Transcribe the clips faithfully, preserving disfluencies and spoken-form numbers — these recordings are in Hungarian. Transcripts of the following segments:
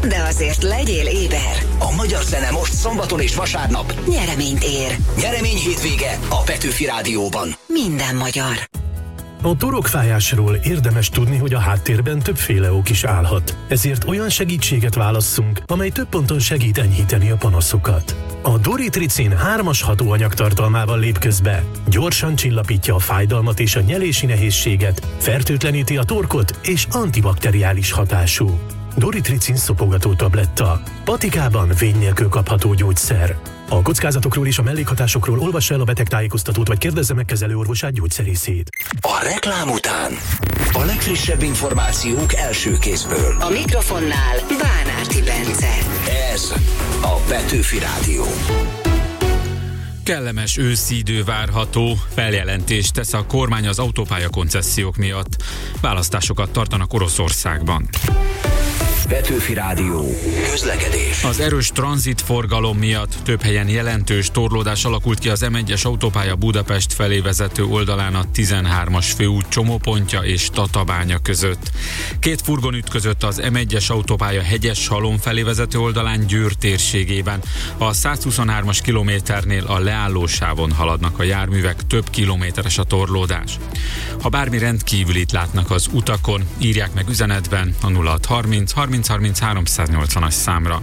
de azért legyél éber. A magyar zene most szombaton és vasárnap Nyereményt ér. Nyeremény hétvége a Petőfi Rádióban. Minden magyar. A torokfájásról érdemes tudni, hogy a háttérben többféle ok is állhat. Ezért olyan segítséget válasszunk, amely több ponton segít enyhíteni a panaszokat. A Doritricin hármas hatóanyag tartalmával lép közbe. Gyorsan csillapítja a fájdalmat és a nyelési nehézséget, fertőtleníti a torkot és antibakteriális hatású. Doritricin szopogató tabletta. Patikában vény nélkül kapható gyógyszer. A kockázatokról és a mellékhatásokról olvassa el a betegtájékoztatót, vagy kérdezze meg kezelőorvosát, gyógyszerészét. A reklám után a legfrissebb információk első kézből. A mikrofonnál Bánárti Bence. Ez a Petőfi Rádió. Kellemes őszi idő várható, feljelentést tesz a kormány az autópálya koncesziók miatt. Választásokat tartanak Oroszországban. Petőfi Rádió. Közlekedés. Az erős tranzitforgalom miatt több helyen jelentős torlódás alakult ki az em egyes autópálya Budapest felé vezető oldalán a tizenhármas főút csomópontja és Tatabánya között. Két furgon ütközött az em egyes autópálya Hegyes-Halom felé vezető oldalán Győr térségében. A százhuszonhármas kilométernél a leállósávon haladnak a járművek, több kilométeres a torlódás. Ha bármi rendkívülit látnak az utakon, írják meg üzenetben a nulla hat harminc harminc harminc háromszáznyolcvanas számra.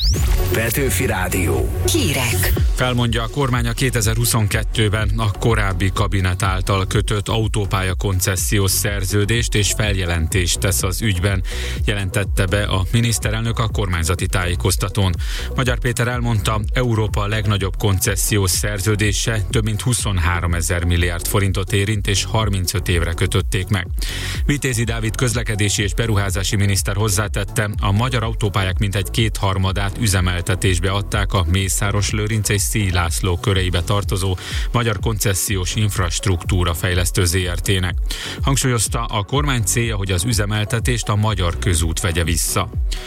Petőfi Rádió. Hírek. Felmondja a kormány a kétezer-huszonkettőben a korábbi kabinet által kötött autópálya koncesziós szerződést és feljelentést tesz az ügyben, jelentette be a miniszterelnök a kormányzati tájékoztatón. Magyar Péter elmondta, Európa legnagyobb koncesziós szerződése több mint huszonháromezer milliárd forintot érint és harmincöt évre kötötték meg. Vitézi Dávid közlekedési és beruházási miniszter hozzátette, a magyar autópályák mintegy kétharmadát üzemeltetésbe adták a Mészáros-Lőrinc és Szíj László köreibe tartozó Magyar Koncesziós Infrastruktúra Fejlesztő zé er té-nek. Hangsúlyozta, a kormány célja, hogy az üzemeltetést a Magyar Közút vegye vissza.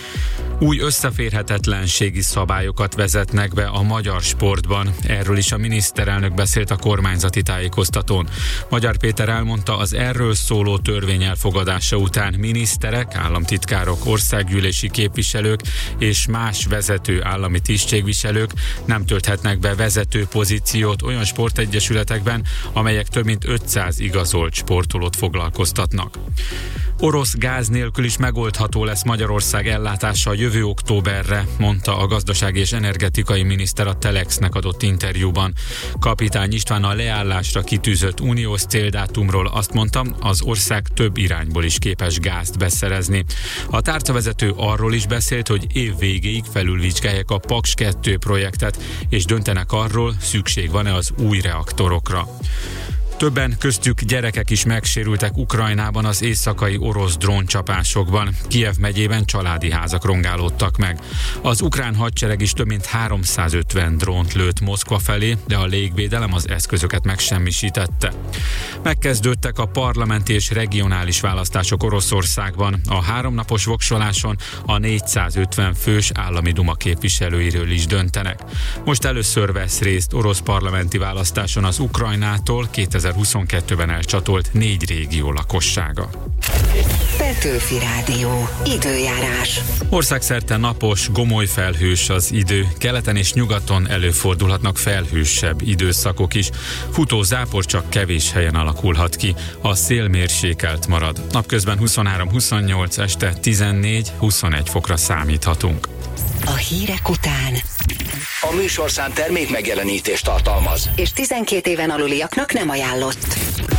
Új összeférhetetlenségi szabályokat vezetnek be a magyar sportban. Erről is a miniszterelnök beszélt a kormányzati tájékoztatón. Magyar Péter elmondta, az erről szóló törvény elfogadása után miniszterek, államtitkárok, országgyűlési képviselők és más vezető állami tisztségviselők nem tölthetnek be vezető pozíciót olyan sportegyesületekben, amelyek több mint ötszáz igazolt sportolót foglalkoztatnak. Orosz gáz nélkül is megoldható lesz Magyarország ellátása a jövő októberre, mondta a gazdasági és energetikai miniszter a Telexnek adott interjúban. Kapitány István a leállásra kitűzött uniós céldátumról azt mondta, az ország több irányból is képes gázt beszerezni. A tárcavezető arról is beszélt, hogy év végéig felülvizsgálják a Paks kettő projektet, és döntenek arról, szükség van-e az új reaktorokra. Többen, köztük gyerekek is megsérültek Ukrajnában az éjszakai orosz dróncsapásokban. Kijev megyében családi házak rongálódtak meg. Az ukrán hadsereg is több mint háromszázötven drónt lőtt Moszkva felé, de a légvédelem az eszközöket megsemmisítette. Megkezdődtek a parlamenti és regionális választások Oroszországban. A háromnapos voksoláson a négyszázötven fős állami duma képviselőiről is döntenek. Most először vesz részt orosz parlamenti választáson az Ukrajnától kétezer-huszonkettőben elcsatolt négy régió lakossága. Petőfi Rádió. Időjárás. Országszerte napos, gomoly felhős az idő. Keleten és nyugaton előfordulhatnak felhősebb időszakok is. Futó zápor csak kevés helyen alakulhat ki. A szél mérsékelt marad. Napközben huszonhárom huszonnyolc, este tizennégy-huszonegy fokra számíthatunk. A hírek után A műsorszám termék megjelenítést tartalmaz, és tizenkét éven aluliaknak nem ajánlott.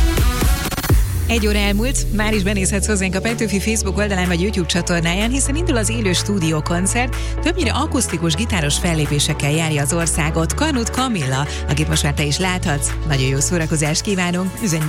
Egy óra elmúlt, már is benézhetsz hozzánk a Petőfi Facebook oldalán vagy YouTube csatornáján, hiszen indul az élő stúdiókoncert, többnyire akusztikus gitáros fellépésekkel járja az országot. Karnut Kamilla, akit most már te is láthatsz. Nagyon jó szórakozást kívánunk, üzenj